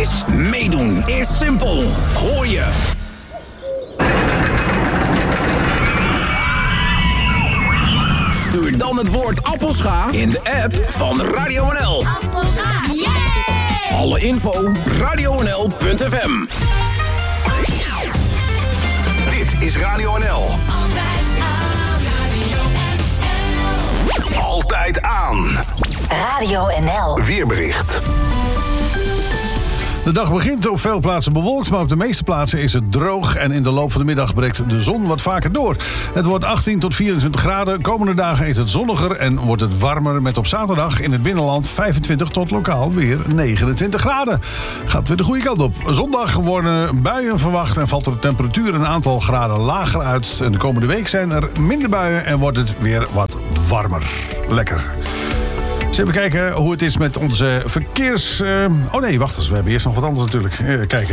quiz. Meedoen is simpel. Hoor je. Stuur dan het woord appelscha in de app van Radio NL. Appelscha, yeah! Alle info, radionl.fm. Dit is Radio NL. Altijd aan Radio NL. Altijd aan. Radio NL. Weerbericht. De dag begint op veel plaatsen bewolkt, maar op de meeste plaatsen is het droog. En in de loop van de middag breekt de zon wat vaker door. Het wordt 18 tot 24 graden. Komende dagen is het zonniger en wordt het warmer. Met op zaterdag in het binnenland 25 tot lokaal weer 29 graden. Gaat weer de goede kant op. Zondag worden buien verwacht en valt de temperatuur een aantal graden lager uit. En de komende week zijn er minder buien en wordt het weer wat warmer. Lekker. Eens even kijken hoe het is met onze verkeers... Oh nee, wacht eens. We hebben eerst nog wat anders natuurlijk. Kijken.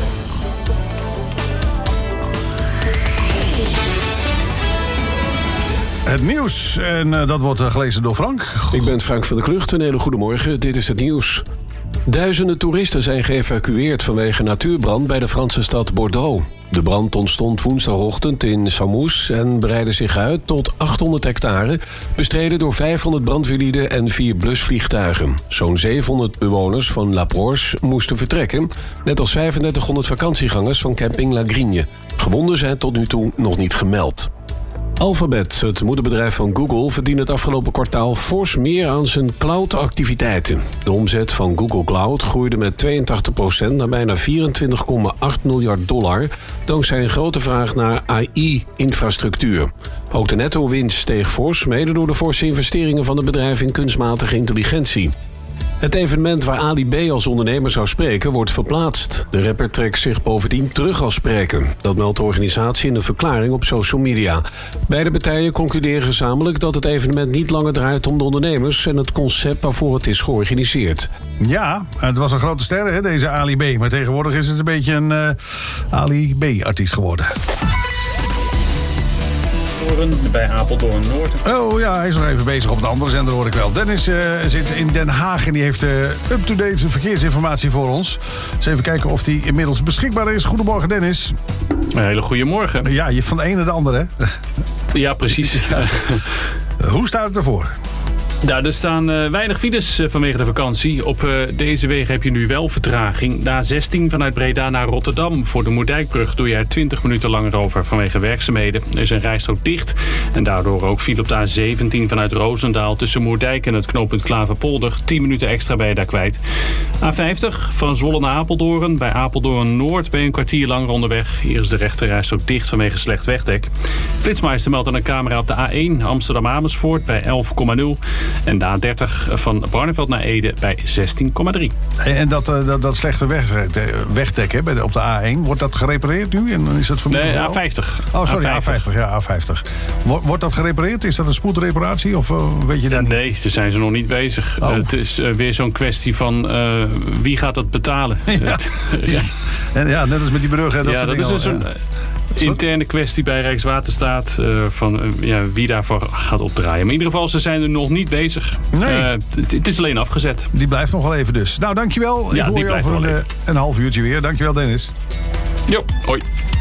Het nieuws. En dat wordt gelezen door Frank. Ik ben Frank van der Klucht. Een hele goede morgen. Dit is het nieuws. Duizenden toeristen zijn geëvacueerd vanwege natuurbrand bij de Franse stad Bordeaux. De brand ontstond woensdagochtend in Saumous en breidde zich uit tot 800 hectare... bestreden door 500 brandweerlieden en 4 blusvliegtuigen. Zo'n 700 bewoners van La Proche moesten vertrekken... net als 3500 vakantiegangers van camping La Grigne. Gewonden zijn tot nu toe nog niet gemeld. Alphabet, het moederbedrijf van Google, verdient het afgelopen kwartaal fors meer aan zijn cloud-activiteiten. De omzet van Google Cloud groeide met 82% naar bijna $24,8 miljard... dankzij een grote vraag naar AI-infrastructuur. Ook de netto-winst steeg fors, mede door de forse investeringen van het bedrijf in kunstmatige intelligentie. Het evenement waar Ali B als ondernemer zou spreken wordt verplaatst. De rapper trekt zich bovendien terug als spreker. Dat meldt de organisatie in een verklaring op social media. Beide partijen concluderen gezamenlijk dat het evenement niet langer draait om de ondernemers en het concept waarvoor het is georganiseerd. Ja, het was een grote ster, hè, deze Ali B. Maar tegenwoordig is het een beetje een Ali B-artiest geworden. Bij Apeldoorn-Noord. Oh ja, hij is nog even bezig op de andere zender, hoor ik wel. Dennis zit in Den Haag en die heeft up-to-date verkeersinformatie voor ons. Dus even kijken of die inmiddels beschikbaar is. Goedemorgen, Dennis. Een hele goede morgen. Ja, je van de ene naar de andere, hè? Ja, precies. Ja. Hoe staat het ervoor? Nou, er staan weinig files vanwege de vakantie. Op deze wegen heb je nu wel vertraging. De A16 vanuit Breda naar Rotterdam. Voor de Moerdijkbrug doe je er 20 minuten langer over vanwege werkzaamheden. Er is een rijstrook dicht. En daardoor ook file op de A17 vanuit Roosendaal tussen Moerdijk en het knooppunt Klaverpolder. 10 minuten extra ben je daar kwijt. A50 van Zwolle naar Apeldoorn. Bij Apeldoorn-Noord ben je een kwartier langer onderweg. Hier is de rechterrijstrook dicht vanwege slecht wegdek. Flitsmeister meldt aan een camera op de A1 Amsterdam-Amersfoort bij 11,0. En de A30 van Barneveld naar Ede bij 16,3. En dat slechte wegdek hè, op de A1, wordt dat gerepareerd nu? En dan is dat nee, A50. Oh, sorry, A50. Ja, A50. Wordt dat gerepareerd? Is dat een spoedreparatie? Of weet je dat? Nee, daar zijn ze nog niet bezig. Oh. Het is weer zo'n kwestie van wie gaat dat betalen? Ja. Ja. En ja, net als met die bruggen. Dat is dus een interne kwestie bij Rijkswaterstaat van wie daarvoor gaat opdraaien. Maar in ieder geval, ze zijn er nog niet bezig. Nee. Het is alleen afgezet. Die blijft nog wel even dus. Nou, dankjewel. Ja, ik hoor die je blijft over wel even. een half uurtje weer. Dankjewel, Dennis. Jo, hoi.